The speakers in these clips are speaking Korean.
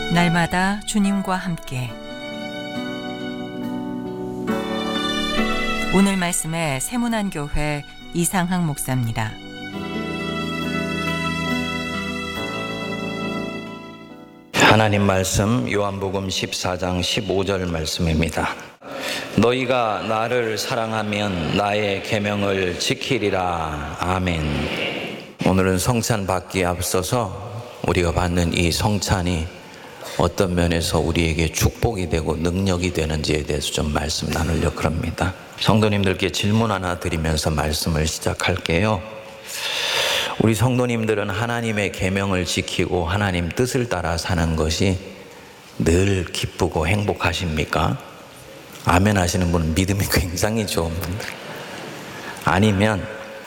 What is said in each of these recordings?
날마다 주님과 함께. 오늘 말씀의 세문안교회 이상학 목사입니다. 하나님 말씀 요한복음 14장 15절 말씀입니다. 너희가 나를 사랑하면 나의 계명을 지키리라. 아멘. 오늘은 성찬 받기에 앞서서 우리가 받는 이 성찬이 어떤 면에서 우리에게 축복이 되고 능력이 되는지에 대해서 좀 말씀 나누려고 합니다. 성도님들께 질문 하나 드리면서 말씀을 시작할게요. 우리 성도님들은 하나님의 계명을 지키고 하나님 뜻을 따라 사는 것이 늘 기쁘고 행복하십니까? 아멘 하시는 분은 믿음이 굉장히 좋은 분들. 아니면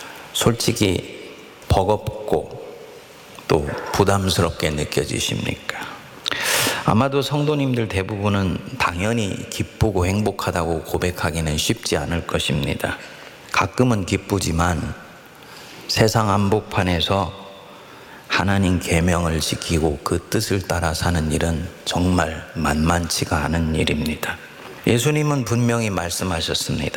솔직히 버겁고 또 부담스럽게 느껴지십니까? 아마도 성도님들 대부분은 당연히 기쁘고 행복하다고 고백하기는 쉽지 않을 것입니다. 가끔은 기쁘지만 세상 한복판에서 하나님 계명을 지키고 그 뜻을 따라 사는 일은 정말 만만치가 않은 일입니다. 예수님은 분명히 말씀하셨습니다.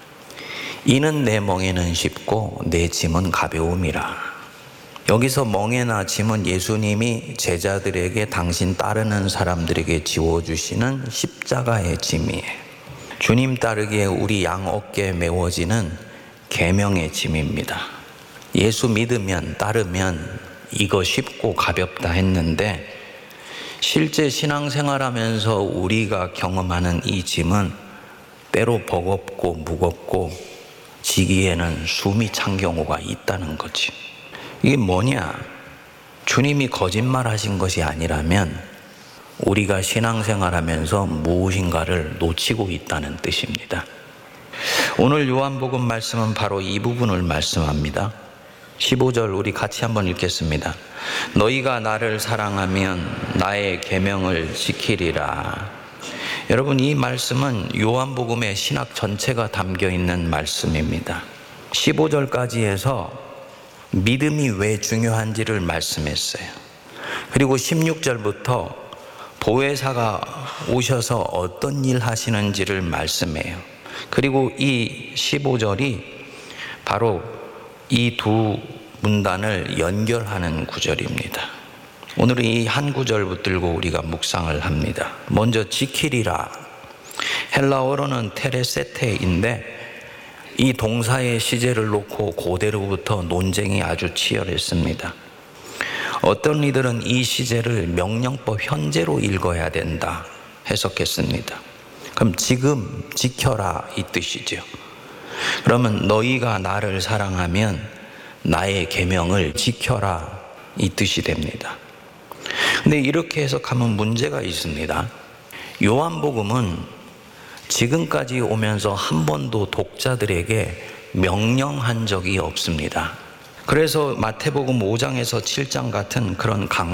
이는 내 멍에는 쉽고 내 짐은 가벼움이라. 여기서 멍에나 짐은 예수님이 제자들에게 당신 따르는 사람들에게 지워주시는 십자가의 짐이에요. 주님 따르기에 우리 양 어깨에 메워지는 계명의 짐입니다. 예수 믿으면 따르면 이거 쉽고 가볍다 했는데 실제 신앙생활하면서 우리가 경험하는 이 짐은 때로 버겁고 무겁고 지기에는 숨이 찬 경우가 있다는 거지. 이게 뭐냐? 주님이 거짓말하신 것이 아니라면 우리가 신앙생활하면서 무엇인가를 놓치고 있다는 뜻입니다. 오늘 요한복음 말씀은 바로 이 부분을 말씀합니다. 15절 우리 같이 한번 읽겠습니다. 너희가 나를 사랑하면 나의 계명을 지키리라. 여러분, 이 말씀은 요한복음의 신학 전체가 담겨 있는 말씀입니다. 15절까지 해서 믿음이 왜 중요한지를 말씀했어요. 그리고 16절부터 보혜사가 오셔서 어떤 일 하시는지를 말씀해요. 그리고 이 15절이 바로 이 두 문단을 연결하는 구절입니다. 오늘은 이 한 구절 붙들고 우리가 묵상을 합니다. 먼저 지키리라. 헬라어로는 테레세테인데 이 동사의 시제를 놓고 고대로부터 논쟁이 아주 치열했습니다. 어떤 이들은 이 시제를 명령법 현재로 읽어야 된다 해석했습니다. 그럼 지금 지켜라 이 뜻이죠. 그러면 너희가 나를 사랑하면 나의 계명을 지켜라 이 뜻이 됩니다. 근데 이렇게 해석하면 문제가 있습니다. 요한복음은 지금까지 오면서 한 번도 독자들에게 명령한 적이 없습니다. 그래서 마태복음 5장에서 7장 같은 그런